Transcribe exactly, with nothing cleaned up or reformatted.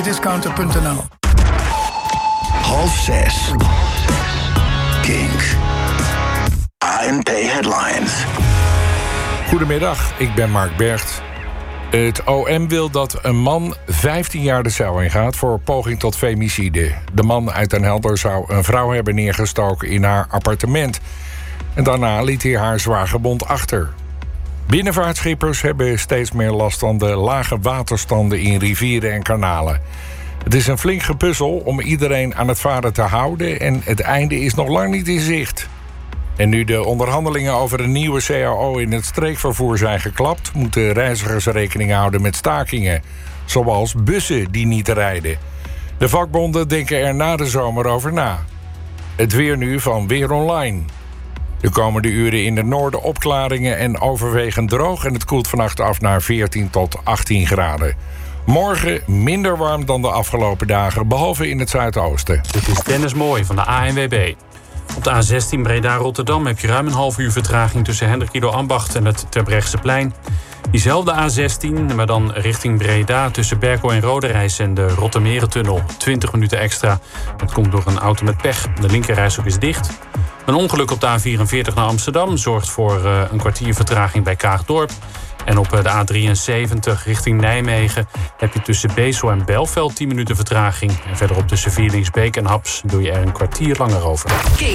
discounter punt n l. Half zes. Kink. A N P Headlines. Goedemiddag, ik ben Mark Bergt. Het O M wil dat een man vijftien jaar de cel ingaat voor poging tot femicide. De man uit Den Helder zou een vrouw hebben neergestoken in haar appartement. En daarna liet hij haar zwaargewond achter. Binnenvaartschippers hebben steeds meer last van de lage waterstanden in rivieren en kanalen. Het is een flink gepuzzel om iedereen aan het varen te houden en het einde is nog lang niet in zicht. En nu de onderhandelingen over een nieuwe C A O in het streekvervoer zijn geklapt, moeten reizigers rekening houden met stakingen, zoals bussen die niet rijden. De vakbonden denken er na de zomer over na. Het weer nu van Weer Online. De komende uren in het noorden opklaringen en overwegend droog en het koelt vannacht af naar veertien tot achttien graden. Morgen minder warm dan de afgelopen dagen, behalve in het zuidoosten. Dit is Dennis Mooi van de A N W B. Op de A zestien Breda-Rotterdam heb je ruim een half uur vertraging tussen Hendrik-Ido-Ambacht en het Terbrechtseplein. Diezelfde A zestien, maar dan richting Breda tussen Berkel en Roderijs en de Rottermerentunnel. twintig minuten extra. Dat komt door een auto met pech. De linkerrijstrook is dicht. Een ongeluk op de A vierenveertig naar Amsterdam zorgt voor uh, een kwartier vertraging bij Kaagdorp. En op de A drieënzeventig richting Nijmegen heb je tussen Bezel en Belveld tien minuten vertraging. En verderop tussen Vierlingsbeek en Haps doe je er een kwartier langer over.